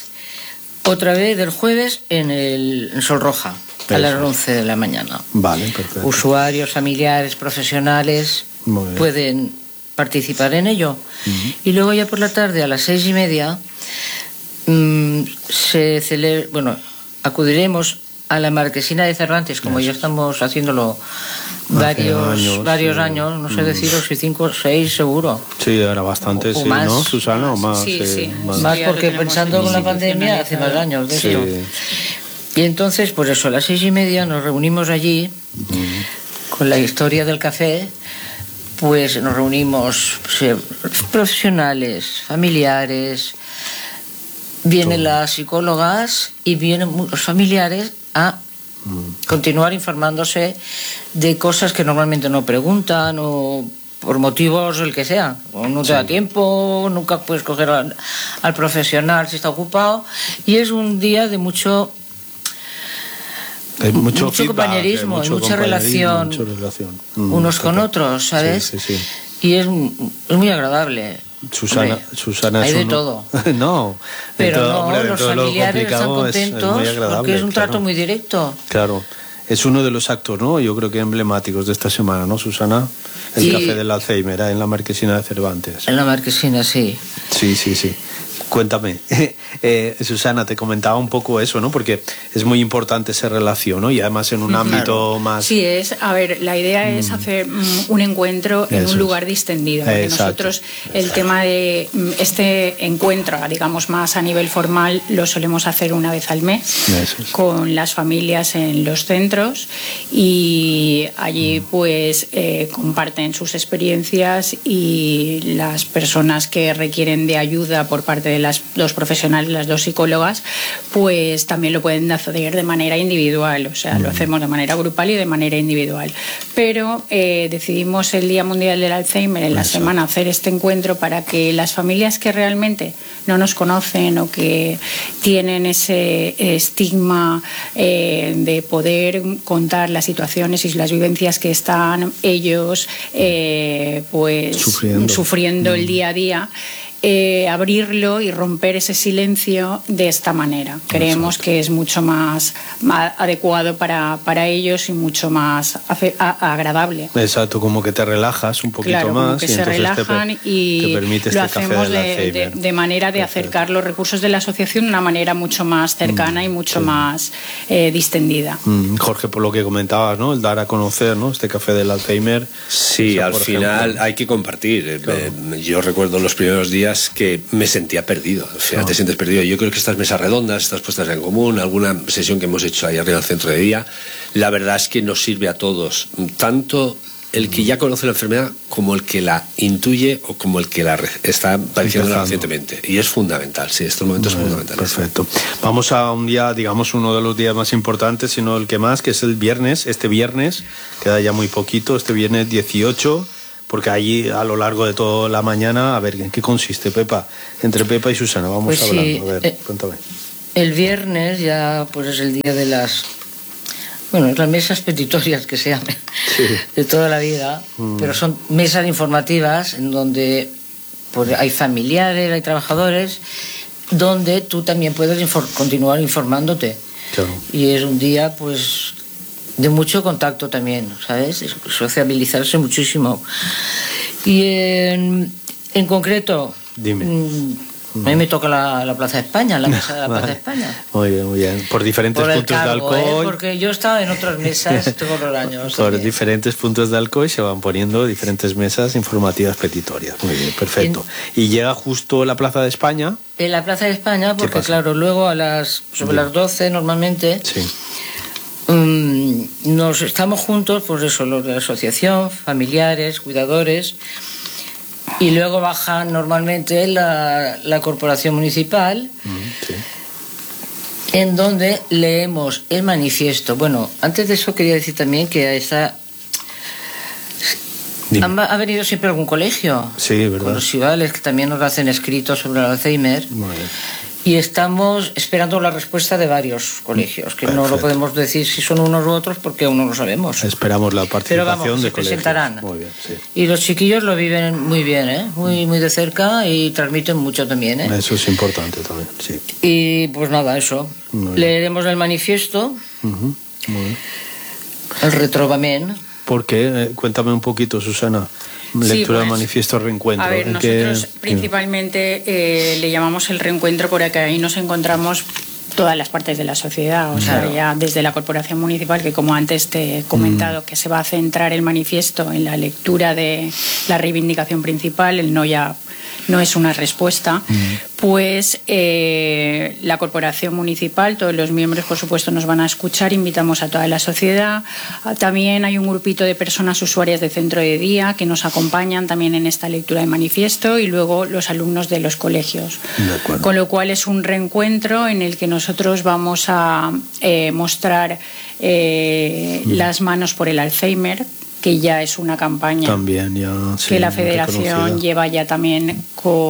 otra vez el jueves en el en Sol Roja, eso. a las once de la mañana. Vale, perfecto. Usuarios, familiares, profesionales pueden participar en ello. Uh-huh. Y luego ya por la tarde a las seis y media mmm, se celebra, bueno, acudiremos a la Marquesina de Cervantes, como ya estamos haciéndolo varios años, varios sí. años, no sé deciros si cinco o seis seguro. Sí, era bastante, o, o sí, más, ¿no, Susana? O más, sí, eh, sí. más, más porque pensando con la pandemia hace más años de sí. esto. Y entonces, pues eso, a las seis y media nos reunimos allí mm. con la historia del café. Pues nos reunimos pues, profesionales, familiares, vienen Todo. las psicólogas y vienen los familiares a mm. continuar informándose de cosas que normalmente no preguntan o por motivos el que sea, o no te sí. da tiempo, nunca puedes coger al, al profesional si está ocupado, y es un día de mucho Hay mucho, mucho feedback, compañerismo, mucho y mucha relación, mucha relación. Mm, unos con otros, ¿sabes? Sí, sí, sí. Y es, es muy agradable. Susana, hombre, Susana hay es de uno... todo. no, pero todo, no, hombre, los familiares están contentos es, es porque es un claro. trato muy directo. Claro, es uno de los actos, ¿no? Yo creo que emblemáticos de esta semana, ¿no, Susana? El y... café del Alzheimer, ¿eh? En la Marquesina de Cervantes. En la Marquesina, sí. Sí, sí, sí. Cuéntame, eh, Susana, te comentaba un poco eso, ¿no? Porque es muy importante esa relación, ¿no? Y además en un claro. ámbito más... Sí, es, a ver, la idea mm. es hacer mm, un encuentro en eso un lugar distendido. Porque Exacto. nosotros el tema de este encuentro, digamos, más a nivel formal, lo solemos hacer una vez al mes es. con las familias en los centros y allí pues eh, comparten sus experiencias y las personas que requieren de ayuda por parte de las dos profesionales, las dos psicólogas, pues también lo pueden hacer de manera individual, o sea, mm. lo hacemos de manera grupal y de manera individual. Pero eh, decidimos el Día Mundial del Alzheimer en la Eso. semana hacer este encuentro para que las familias que realmente no nos conocen o que tienen ese estigma eh, de poder contar las situaciones y las vivencias que están ellos eh, pues sufriendo, sufriendo mm. el día a día, Eh, abrirlo y romper ese silencio de esta manera. Creemos Exacto. que es mucho más, más adecuado para, para ellos y mucho más afe, a, agradable. Exacto, como que te relajas un poquito claro, más. Como que y se relajan te, y te permite lo este hacemos café de, de, de manera de Perfecto. acercar los recursos de la asociación de una manera mucho más cercana mm, y mucho sí. más eh, distendida. Mm, Jorge, por lo que comentabas, ¿no? El dar a conocer, ¿no? Este café del Alzheimer. Sí, al final ejemplo. hay que compartir. Claro. Eh, yo recuerdo los primeros días que me sentía perdido, al final no. te sientes perdido. Yo creo que estas mesas redondas, estas puestas en común, alguna sesión que hemos hecho ahí arriba al centro de día, la verdad es que nos sirve a todos, tanto el que ya conoce la enfermedad como el que la intuye o como el que la está padeciendo recientemente. Y es fundamental, sí, estos momentos bueno, son fundamentales. Perfecto. Vamos a un día, digamos, uno de los días más importantes, sino el que más, que es el viernes. Este viernes, queda ya muy poquito, este viernes dieciocho, porque allí a lo largo de toda la mañana, a ver, ¿en qué consiste, Pepa? Entre Pepa y Susana, vamos pues hablando. Sí, a ver, eh, cuéntame. El viernes ya pues es el día de las, bueno, las mesas petitorias que se llaman, sí. de toda la vida, mm. pero son mesas informativas en donde pues, hay familiares, hay trabajadores, donde tú también puedes infor- continuar informándote. Claro. Y es un día, pues, de mucho contacto también, ¿sabes? Sociabilizarse muchísimo. Y en, en concreto, Dime. Mmm, a mí me toca la, la Plaza de España, la mesa de la Plaza de España. Muy bien, muy bien. Por diferentes Por el puntos cargo, de Alcoy. ¿eh? Porque yo estaba en otras mesas todos los años. Por también. diferentes puntos de Alcoy se van poniendo diferentes mesas informativas petitorias. Muy bien, perfecto. En, y llega justo la Plaza de España. En la Plaza de España, porque claro, luego a las sobre bien. las doce normalmente. Sí. Um, nos estamos juntos, pues eso, los de la asociación, familiares, cuidadores. Y luego baja normalmente la, la corporación municipal, mm, sí. en donde leemos el manifiesto. Bueno, antes de eso quería decir también que a esa... Han, ha venido siempre algún colegio. Sí, verdad. Con los Ibales, que también nos hacen escritos sobre el Alzheimer. Vale. Y estamos esperando la respuesta de varios colegios, que Perfecto. no lo podemos decir si son unos u otros porque aún no lo sabemos. Esperamos la participación Pero vamos, de se colegios. presentarán. Muy bien, sí. Y los chiquillos lo viven muy bien, ¿eh? Muy, muy de cerca y transmiten mucho también, ¿eh? Eso es importante también, sí. Y pues nada, eso. Leeremos el manifiesto, uh-huh. Muy bien. el retrobament. ¿Por qué? Cuéntame un poquito, Susana. Lectura sí, pues, del manifiesto reencuentro. A ver, nosotros que... principalmente eh, le llamamos el reencuentro porque ahí nos encontramos todas las partes de la sociedad, o Claro. sea, ya desde la Corporación Municipal, que como antes te he comentado, que se va a centrar el manifiesto en la lectura de la reivindicación principal, el no ya no es una respuesta, pues eh, la Corporación Municipal, todos los miembros, por supuesto, nos van a escuchar, invitamos a toda la sociedad. También hay un grupito de personas usuarias de centro de día que nos acompañan también en esta lectura de manifiesto, y luego los alumnos de los colegios. Con lo cual es un reencuentro en el que nosotros vamos a eh, mostrar eh, las manos por el Alzheimer, que ya es una campaña También ya, sí, que la Federación reconocida. lleva ya también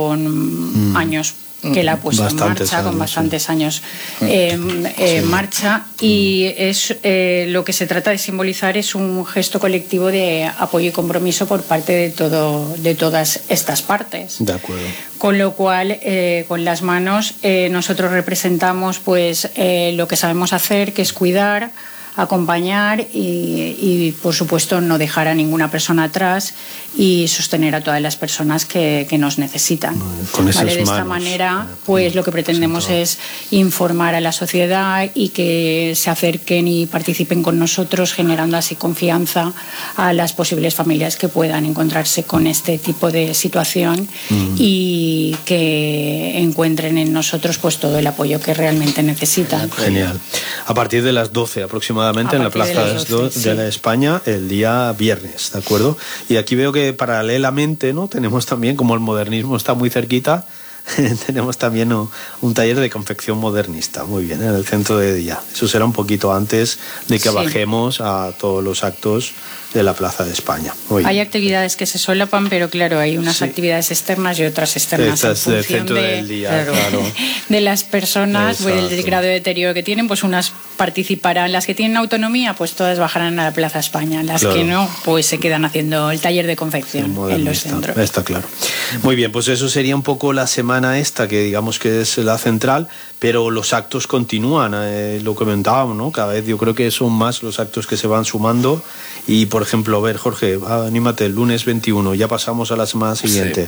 con Mm. años que la ha puesto Bastantes en marcha, años, con bastantes años eh, eh, en marcha, y es eh, lo que se trata de simbolizar es un gesto colectivo de apoyo y compromiso por parte de todo de todas estas partes. De acuerdo. Con lo cual, eh, con las manos, eh, nosotros representamos pues eh, lo que sabemos hacer, que es cuidar, acompañar y, y, por supuesto, no dejar a ninguna persona atrás y sostener a todas las personas que, que nos necesitan. Con esas ¿Vale? De esta manos. manera, pues lo que pretendemos es informar a la sociedad y que se acerquen y participen con nosotros, generando así confianza a las posibles familias que puedan encontrarse con este tipo de situación Mm. y que encuentren en nosotros pues todo el apoyo que realmente necesitan. Genial. A partir de las doce aproximadamente A en la partir de Plaza las de, doce, de sí. la España el día viernes, ¿de acuerdo? Y aquí veo que paralelamente, ¿no? Tenemos también, como el modernismo está muy cerquita, tenemos también un, un taller de confección modernista, muy bien, en el centro de día. Eso será un poquito antes de que Sí. bajemos a todos los actos de la Plaza de España. Muy Hay bien. actividades que se solapan, pero claro, hay unas Sí. actividades externas y otras externas Estas en del función centro de, del día, claro. de las personas, pues, el Exacto. grado de deterioro que tienen, pues unas participarán, las que tienen autonomía, pues todas bajarán a la Plaza España, las Claro. que no, pues se quedan haciendo el taller de confección en los Modernista, centros. está claro. Muy bien, pues eso sería un poco la semana esta, que digamos que es la central, pero los actos continúan, eh, lo comentábamos, ¿no? Cada vez yo creo que son más los actos que se van sumando y, por ejemplo, a ver, Jorge, va, anímate, el lunes veintiuno, ya pasamos a la semana siguiente.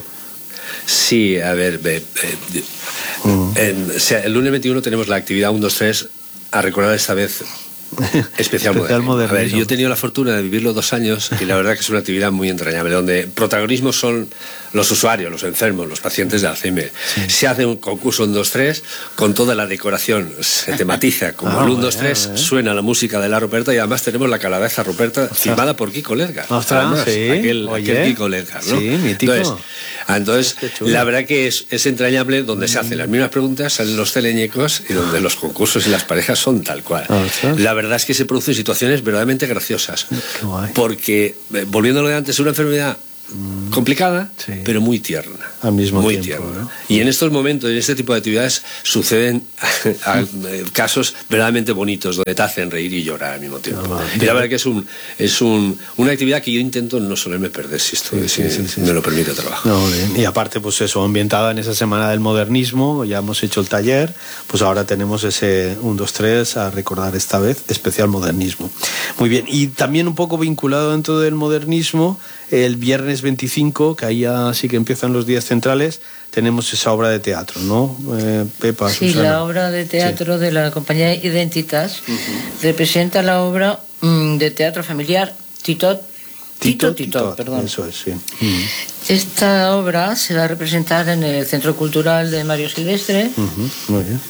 Sí, a ver, ve- ve- en- o sea, el lunes veintiuno tenemos la actividad uno, dos, tres a recordar esta vez especial, Especial modernismo. A ver, modernismo. yo he tenido la fortuna de vivirlo dos años y la verdad que es una actividad muy entrañable, donde protagonismo son los usuarios, los enfermos, los pacientes de Alzheimer. Se hace un concurso uno, dos, tres con toda la decoración, se tematiza como Ah, el uno, dos, bueno, tres, bueno. suena la música de la Ruperta y además tenemos la calabaza Ruperta firmada por Kiko Ledgar. Ostras, Además, sí, aquel, oye. aquel Kiko Ledgar, ¿no? Sí, mítico. Entonces, entonces chulo. la verdad que es, es entrañable, donde se hacen las mismas preguntas, salen los teleñecos y donde los concursos y las parejas son tal cual. Ostras. La verdad es que se producen situaciones verdaderamente graciosas. Porque, eh, volviendo a lo de antes, es una enfermedad complicada, pero muy tierna. Al mismo muy tiempo, tierna. Y en estos momentos, en este tipo de actividades, suceden a- a- casos verdaderamente bonitos, donde te hacen reír y llorar al mismo tiempo. y la verdad que es, un, es un, una actividad que yo intento no solerme perder, si, esto, si me lo permite el trabajo. No, bien. Y aparte, pues eso, ambientada en esa semana del modernismo, ya hemos hecho el taller, pues ahora tenemos ese uno, dos, tres a recordar esta vez, especial modernismo. Muy bien, y también un poco vinculado dentro del modernismo, el viernes veinticinco, que ahí ya sí que empiezan los días centrales, tenemos esa obra de teatro, ¿no? Eh, Pepa, Sí, Susana. la obra de teatro de la compañía Identitas representa la obra mm, de teatro familiar Titot. Tito, Tito, perdón. Eso es, sí. Mm. Esta obra se va a representar en el Centro Cultural de Mario Silvestre. Ujú, muy bien.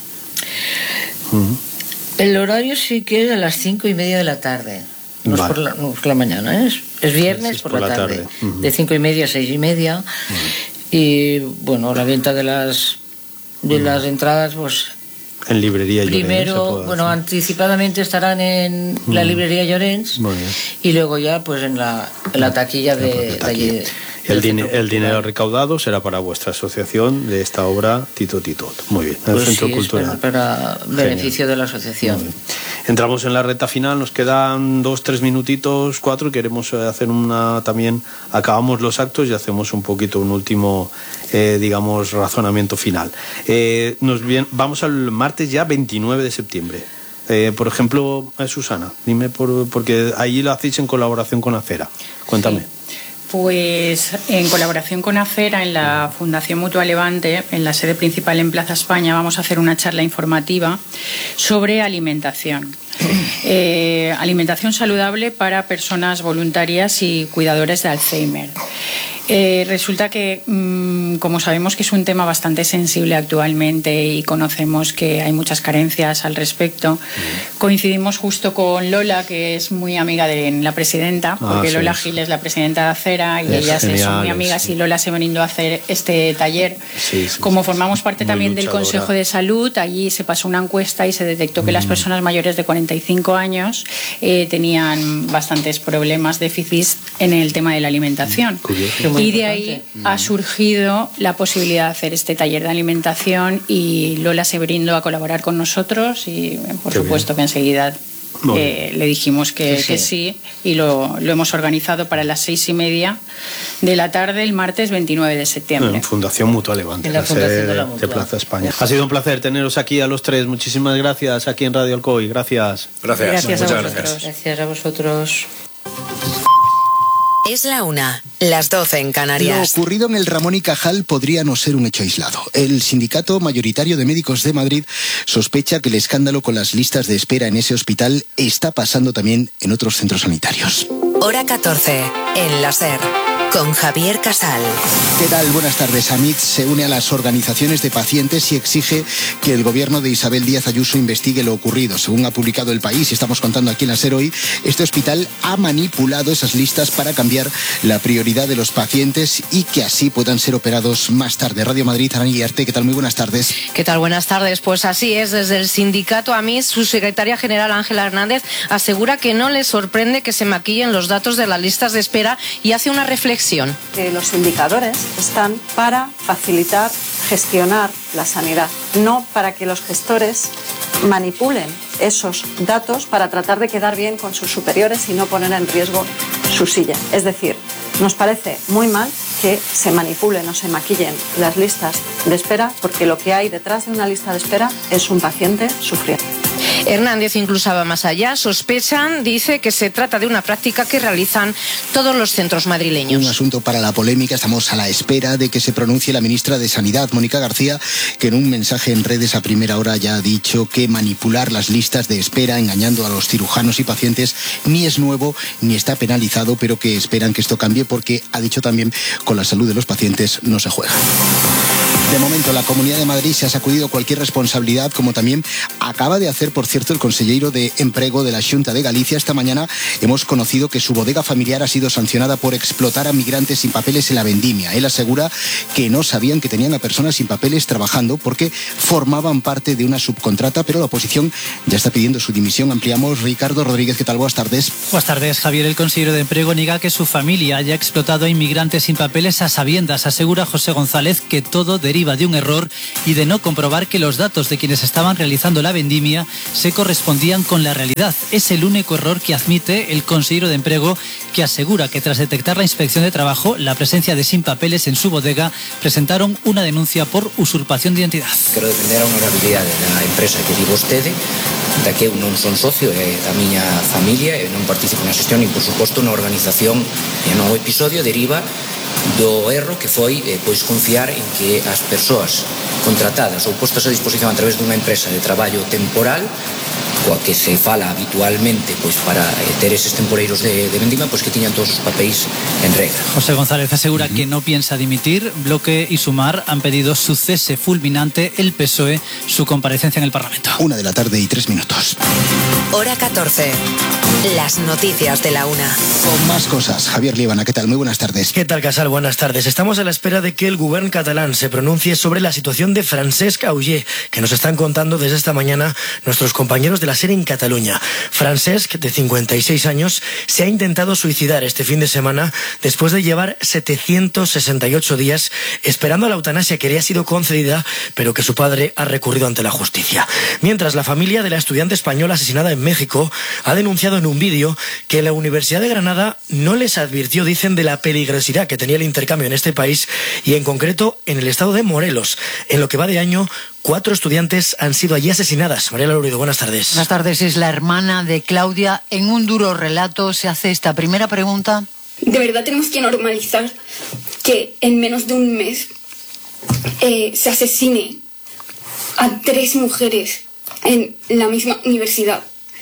Ujú. El horario sí que es a las cinco y media de la tarde. No, Vale. es, por la, no es por la mañana, ¿eh? es, es viernes Es por, por la la tarde. tarde. Ujú. De cinco y media a seis y media. Y bueno, la venta de las de las entradas, pues En librería Llorens, se primero, puede bueno, hacer. anticipadamente estarán en la Mm. librería Llorens Muy bien. y luego ya pues en la, en la taquilla de, de allí. El, dine- el dinero recaudado será para vuestra asociación de esta obra Tito Titot. Muy bien, el Pues Centro sí, es Cultural. para, para beneficio de la asociación. Entramos en la recta final, nos quedan dos, tres minutitos, cuatro. Queremos eh, hacer una también, acabamos los actos y hacemos un poquito un último, eh, digamos, razonamiento final. Eh, nos bien, vamos al martes ya veintinueve de septiembre. Eh, por ejemplo, eh, Susana, dime, por, porque ahí lo hacéis en colaboración con Acera. Cuéntame. Pues en colaboración con Acera, en la Fundación Mutua Levante, en la sede principal en Plaza España, vamos a hacer una charla informativa sobre alimentación. Eh, alimentación saludable para personas voluntarias y cuidadores de Alzheimer. Eh, resulta que, mmm, como sabemos que es un tema bastante sensible actualmente y conocemos que hay muchas carencias al respecto, coincidimos justo con Lola, que es muy amiga de la presidenta, porque ah, sí, Lola Gil es la presidenta de Acera y es ellas genial, son muy amigas, sí. Y Lola se ha venido a hacer este taller. Sí, sí, como formamos parte también luchadora. Del Consejo de Salud, allí se pasó una encuesta y se detectó que mm. las personas mayores de cuarenta y cinco años eh, tenían bastantes problemas, déficits en el tema de la alimentación. Mm. Y de ahí mm. ha surgido la posibilidad de hacer este taller de alimentación y Lola se brindó a colaborar con nosotros y por Qué supuesto bien. Que enseguida eh, le dijimos que sí, que sí y lo, lo hemos organizado para las seis y media de la tarde el martes veintinueve de septiembre. En Fundación Mutua Levante, en la Fundación de, la de Plaza España. Ha sido un placer teneros aquí a los tres. Muchísimas gracias aquí en Radio Alcoy. Gracias. Gracias. Gracias Muchas a vosotros. Gracias. Gracias a vosotros. Es la una, las doce en Canarias. Lo ocurrido en el Ramón y Cajal podría no ser un hecho aislado. El sindicato mayoritario de médicos de Madrid sospecha que el escándalo con las listas de espera en ese hospital está pasando también en otros centros sanitarios. Hora catorce, en la SER, con Javier Casal. ¿Qué tal? Buenas tardes. AMIT se une a las organizaciones de pacientes y exige que el gobierno de Isabel Díaz Ayuso investigue lo ocurrido. Según ha publicado El País, y estamos contando aquí en la SER hoy, este hospital ha manipulado esas listas para cambiar la prioridad de los pacientes y que así puedan ser operados más tarde. Radio Madrid, Ana Guillarte, ¿qué tal? Muy buenas tardes. ¿Qué tal? Buenas tardes. Pues así es. Desde el sindicato AMIT, su secretaria general Ángela Hernández asegura que no le sorprende que se maquillen los datos de las listas de espera y hace una reflexión. Que los indicadores están para facilitar, gestionar la sanidad, no para que los gestores manipulen esos datos para tratar de quedar bien con sus superiores y no poner en riesgo su silla. Es decir, nos parece muy mal que se manipulen o se maquillen las listas de espera porque lo que hay detrás de una lista de espera es un paciente sufriendo. Hernández incluso va más allá. Sospechan, dice, que se trata de una práctica que realizan todos los centros madrileños. Un asunto para la polémica. Estamos a la espera de que se pronuncie la ministra de Sanidad, Mónica García, que en un mensaje en redes a primera hora ya ha dicho que manipular las listas de espera engañando a los cirujanos y pacientes ni es nuevo ni está penalizado, pero que esperan que esto cambie porque, ha dicho también, con la salud de los pacientes no se juega. De momento, la Comunidad de Madrid se ha sacudido cualquier responsabilidad, como también acaba de hacer, por cierto, el consejero de Emprego de la Xunta de Galicia. Esta mañana hemos conocido que su bodega familiar ha sido sancionada por explotar a migrantes sin papeles en la vendimia. Él asegura que no sabían que tenían a personas sin papeles trabajando porque formaban parte de una subcontrata, pero la oposición ya está pidiendo su dimisión. Ampliamos. Ricardo Rodríguez, ¿qué tal? Buenas tardes. Buenas tardes, Javier. El consejero de Emprego niega que su familia haya explotado a inmigrantes sin papeles a sabiendas. Asegura José González que todo deriva de un error y de no comprobar que los datos de quienes estaban realizando la vendimia se correspondían con la realidad. Es el único error que admite el consejero de Emprego, que asegura que tras detectar la Inspección de Trabajo la presencia de sin papeles en su bodega, presentaron una denuncia por usurpación de identidad. Quero defender a honorabilidade da empresa que di vostede, da que eu non son socio, é da miña familia, e non participo na xestión e, por suposto, na organización. E no episodio deriva do erro que foi eh, pois confiar en que as persoas contratadas ou postas a disposición a través dunha empresa de traballo temporal, coa que se fala habitualmente pois para eh, ter eses temporeiros de, de vendima, pois que tiñan todos os papéis en regla. José González asegura uh-huh. que no piensa dimitir. Bloque y Sumar han pedido su cese fulminante. El P S O E su comparecencia en el Parlamento. Una de la tarde y tres minutos. Hora catorce. Las noticias de la una. Con más cosas. Javier Líbana, ¿qué tal? Muy buenas tardes. ¿Qué tal, Casal? Buenas tardes. Estamos a la espera de que el gobierno catalán se pronuncie sobre la situación de Francesc Auger, que nos están contando desde esta mañana nuestros compañeros de la SER en Cataluña. Francesc, de cincuenta y seis años, se ha intentado suicidar este fin de semana después de llevar setecientos sesenta y ocho días esperando a la eutanasia que le ha sido concedida, pero que su padre ha recurrido ante la justicia. Mientras, la familia de la estudiante española asesinada en México ha denunciado en un vídeo que la Universidad de Granada no les advirtió, dicen, de la peligrosidad que tenía el intercambio en este país y en concreto en el estado de Morelos. En lo que va de año, cuatro estudiantes han sido allí asesinadas. Mariela Lourido, buenas tardes. Buenas tardes. Es la hermana de Claudia. En un duro relato se hace esta primera pregunta. De verdad tenemos que normalizar que en menos de un mes eh, se asesine a tres mujeres en la misma universidad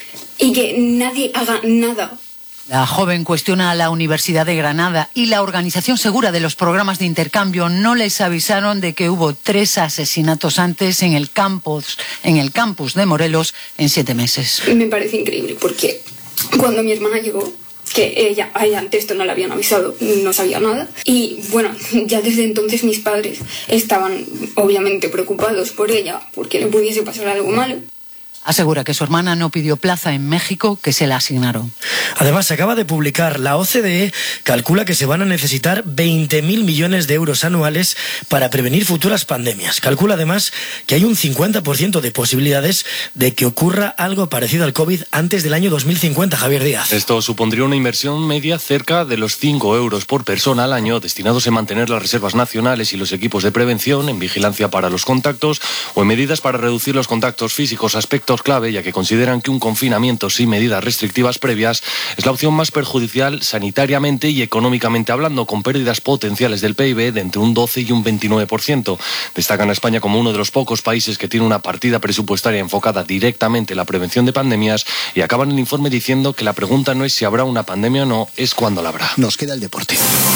y que nadie haga nada. La joven cuestiona a la Universidad de Granada y la Organización Segura de los programas de intercambio. No les avisaron de que hubo tres asesinatos antes en el campus, en el campus de Morelos en siete meses. Me parece increíble porque cuando mi hermana llegó, que ella, a ella antes esto no le habían avisado, no sabía nada. Y bueno, ya desde entonces mis padres estaban obviamente preocupados por ella, porque le pudiese pasar algo malo. Asegura que su hermana no pidió plaza en México, que se la asignaron. Además, se acaba de publicar, la O C D E calcula que se van a necesitar veinte mil millones de euros anuales para prevenir futuras pandemias. Calcula además que hay un cincuenta por ciento de posibilidades de que ocurra algo parecido al COVID antes del año dos mil cincuenta, Javier Díaz. Esto supondría una inversión media cerca de los cinco euros por persona al año, destinados en mantener las reservas nacionales y los equipos de prevención, en vigilancia para los contactos o en medidas para reducir los contactos físicos, aspectos clave, ya que consideran que un confinamiento sin medidas restrictivas previas es la opción más perjudicial sanitariamente y económicamente hablando, con pérdidas potenciales del P I B de entre un doce y un veintinueve por ciento. Destacan a España como uno de los pocos países que tiene una partida presupuestaria enfocada directamente en la prevención de pandemias, y acaban el informe diciendo que la pregunta no es si habrá una pandemia o no, es cuándo la habrá. Nos queda el deporte.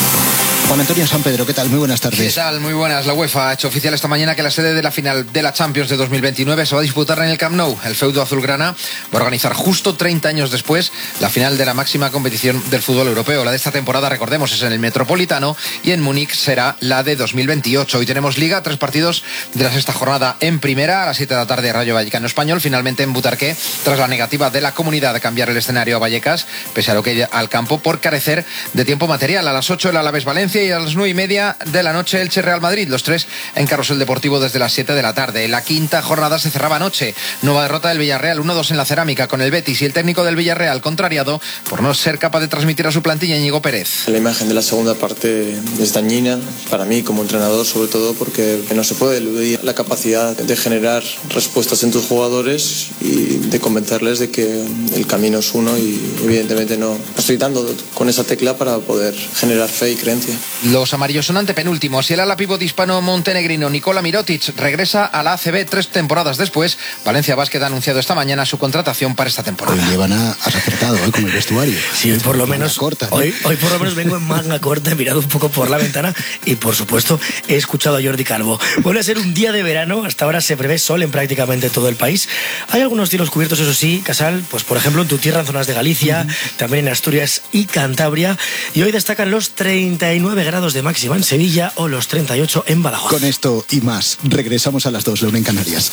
Juan Antonio San Pedro, ¿qué tal? Muy buenas tardes. ¿Qué tal? Muy buenas. La UEFA ha hecho oficial esta mañana que la sede de la final de la Champions de dos mil veintinueve se va a disputar en el Camp Nou. El feudo azulgrana va a organizar justo treinta años después la final de la máxima competición del fútbol europeo. La de esta temporada, recordemos, es en el Metropolitano, y en Múnich será la de dos mil veintiocho. Hoy tenemos Liga, tres partidos de la sexta jornada en primera. A las siete de la tarde, Rayo Vallecano Español. Finalmente en Butarque, tras la negativa de la comunidad de cambiar el escenario a Vallecas, pese a lo que hay al campo, por carecer de tiempo material. A las ocho el Alavés Valencia y a las nueve y media de la noche Elche Real Madrid, los tres en Carrusel Deportivo desde las siete de la tarde. La quinta jornada se cerraba anoche. Nueva derrota del Villarreal, uno dos en la Cerámica con el Betis, y el técnico del Villarreal contrariado por no ser capaz de transmitir a su plantilla, Íñigo Pérez. La imagen de la segunda parte es dañina para mí como entrenador, sobre todo porque no se puede eludir la capacidad de generar respuestas en tus jugadores y de convencerles de que el camino es uno, y evidentemente no estoy dando con esa tecla para poder generar fe y creencia. Los amarillos son antepenúltimos y el ala pívot hispano-montenegrino Nikola Mirotic regresa a la A C B tres temporadas después. Valencia Basket ha anunciado esta mañana su contratación para esta temporada. Hoy llevan a, has acertado hoy con el vestuario. Sí, hoy por lo menos corta, ¿no? hoy, hoy por lo menos vengo en manga corta, he mirado un poco por la ventana y por supuesto he escuchado a Jordi Calvo. Vuelve a ser un día de verano, hasta ahora se prevé sol en prácticamente todo el país. Hay algunos cielos cubiertos, eso sí, Casal, pues por ejemplo en tu tierra, en zonas de Galicia, uh-huh. también en Asturias y Cantabria, y hoy destacan los treinta y nueve grados de máxima en Sevilla o los treinta y ocho en Badajoz. Con esto y más, regresamos a las dos, la una en Canarias.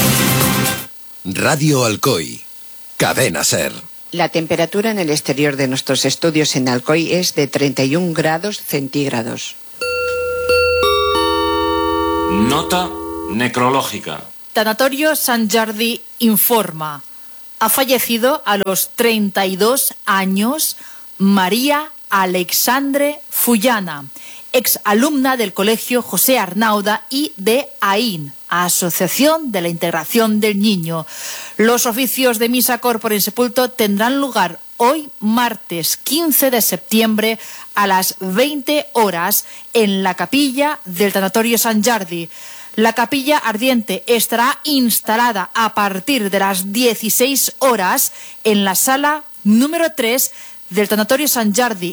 Radio Alcoy, Cadena Ser. La temperatura en el exterior de nuestros estudios en Alcoy es de treinta y un grados centígrados. Nota necrológica. Tanatorio Sant Jordi informa. Ha fallecido a los treinta y dos años María Alexandre Fullana, exalumna del Colegio José Arnauda y de A I N, Asociación de la Integración del Niño. Los oficios de misa corpore en sepulto tendrán lugar hoy, martes quince de septiembre, a las veinte horas, en la capilla del Tanatorio Sant Jordi. La capilla ardiente estará instalada a partir de las dieciséis horas en la sala número tres del Tanatorio Sant Jordi,